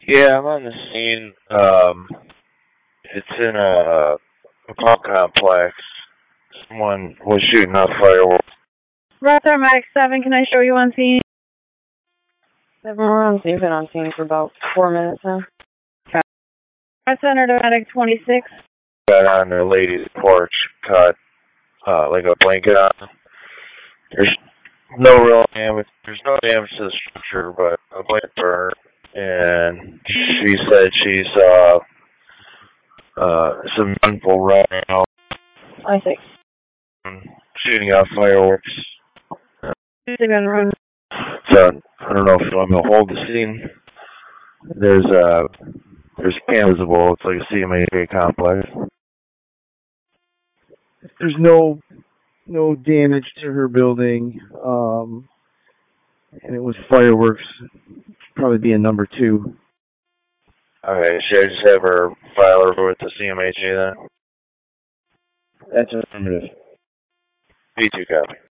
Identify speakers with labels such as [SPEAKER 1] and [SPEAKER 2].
[SPEAKER 1] Yeah, I'm on the scene. It's in a apartment complex. Someone was shooting off fireworks.
[SPEAKER 2] Rockstar Mike 7, can I show you on scene? 7, we're on scene. You've been on scene for about 4 minutes now. Okay. Center to Medic 26.
[SPEAKER 1] Got on the lady's porch, caught like a blanket on. There's no real damage. There's no damage to the structure, but a blanket burned. And she said she saw some people running out,
[SPEAKER 2] I see.
[SPEAKER 1] shooting off fireworks.
[SPEAKER 2] They're gonna run.
[SPEAKER 1] So I don't know if I'm gonna hold the scene. There's cam visible. It's like a CMA complex.
[SPEAKER 3] There's no damage to her building, and it was fireworks. Probably be a number 2.
[SPEAKER 1] Okay, should I just have her file over with the CMHA then?
[SPEAKER 3] That's affirmative.
[SPEAKER 1] B2 copy.